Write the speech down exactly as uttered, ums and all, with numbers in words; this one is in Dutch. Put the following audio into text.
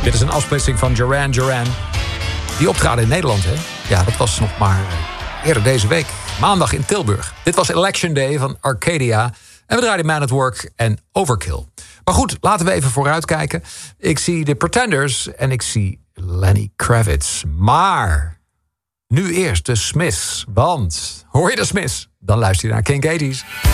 Dit is een afsplitsing van Duran Duran. Die optraden in Nederland, hè? Ja, dat was nog maar eerder deze week. Maandag in Tilburg. Dit was Election Day van Arcadia. En we draaiden Man at Work en Overkill. Maar goed, laten we even vooruitkijken. Ik zie de Pretenders en ik zie Lenny Kravitz. Maar nu eerst de Smiths. Want hoor je de Smiths? Dan luister je naar King eighties.